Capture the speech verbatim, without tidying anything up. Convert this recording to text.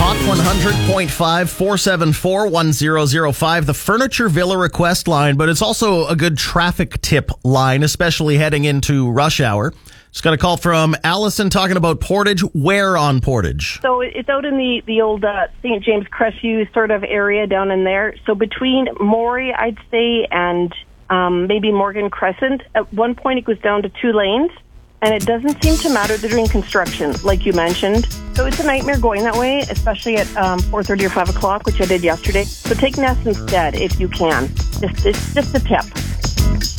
Rock one hundred point five, four seven four, one zero zero five, the Furniture Villa request line, but it's also a good traffic tip line, especially heading into rush hour. Just got a call from Allison talking about Portage. Where on Portage? So it's out in the, the old uh, Saint James Crestview sort of area down in there. So between Morey, I'd say, and um, maybe Morgan Crescent, at one point it goes down to two lanes. And it doesn't seem to matter they're doing construction, like you mentioned. So it's a nightmare going that way, especially at um, four thirty or five o'clock, which I did yesterday. So take Ness instead if you can. Just, it's just a tip.